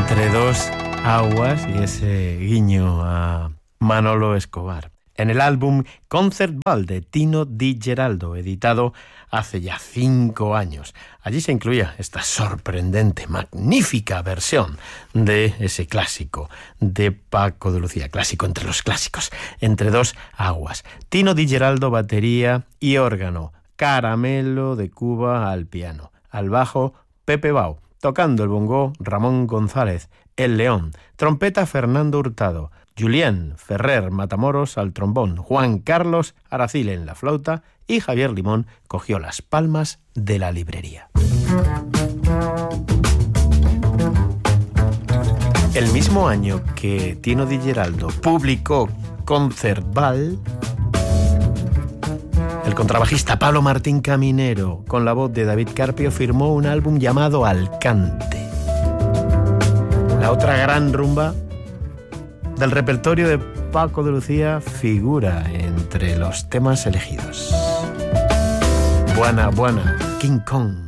Entre dos aguas y ese guiño a Manolo Escobar. En el álbum Concert Ball de Tino Di Geraldo, editado hace ya 5 años. Allí se incluía esta sorprendente, magnífica versión de ese clásico de Paco de Lucía, clásico entre los clásicos, Entre dos aguas. Tino Di Geraldo, batería y órgano. Caramelo de Cuba al piano. Al bajo, Pepe Bau. Tocando el bongo, Ramón González, el león. Trompeta, Fernando Hurtado. Julián Ferrer Matamoros al trombón, Juan Carlos Aracil en la flauta y Javier Limón cogió las palmas de la librería. El mismo año que Tino Di Geraldo publicó Concert Ball, el contrabajista Pablo Martín Caminero, con la voz de David Carpio, firmó un álbum llamado Alcante. La otra gran rumba del repertorio de Paco de Lucía figura entre los temas elegidos. Buena, King Kong.